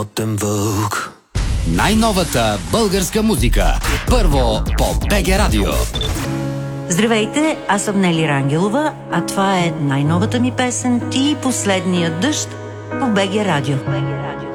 Най-новата българска музика. Първо по БГ Радио. Здравейте, аз съм Нели Рангелова, а това е най-новата ми песен "Ти и последния дъжд" по БГ Радио.